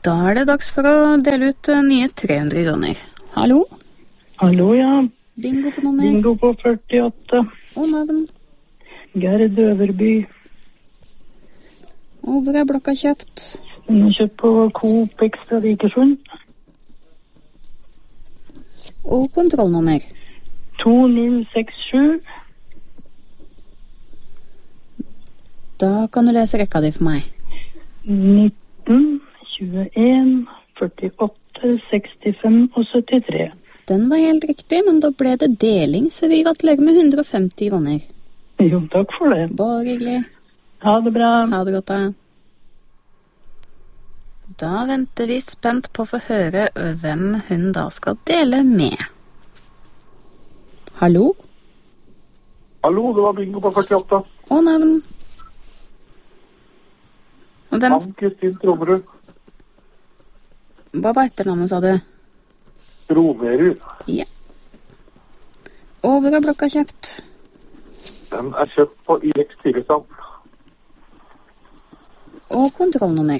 Da det dags for å dele ut nye 300 kroner. Hallo? Hallo, ja. Bingo på nummer. Bingo på 48. Og navn. Gerd Øverby. Og hvor blokka kjøpt? Den er kjøpt på Coop Extra Vikersund. Og kontrollnummer. 2067. Da kan du lese rekka di for meg. 19, 21, 48, 65 og 73. Den var helt riktig, men da ble det deling, så vi gratulerer med 150 kroner. Jo, takk for det. Bare hyggelig. Ha det bra. Ha det godt da. Da venter vi spent på å få høre hvem hun da skal dele med. Hallo? Hallo, det var bingo på 48. Og navn? Og hvem? Ann-Kristin Tromerud. Hva var etternavnet, sa du? Tromerud. Ja. Og hvor er blokka kjøpt? Den er kjøpt på IX Tyresand. Og kontrollnummer?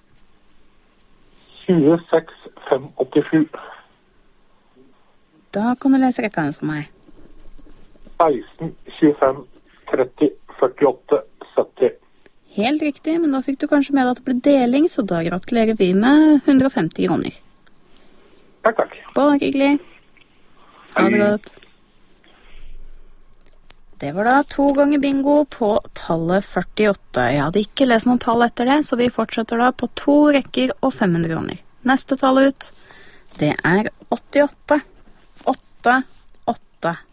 26587. Da kan du lese rekka hennes for meg. 16, 25, 30, 48, 70. Helt riktig, men da fikk du kanskje med at det ble deling, så da gratulerer vi med 150 kroner. Takk, takk. Bare hyggelig. Ha det godt. Det var da 2 ganger bingo på tallet 48. Jeg hadde ikke lest noen tall etter det, så vi fortsetter da på 2 rekker og 500 kroner. Neste tall ut, det er 88. 8, 8.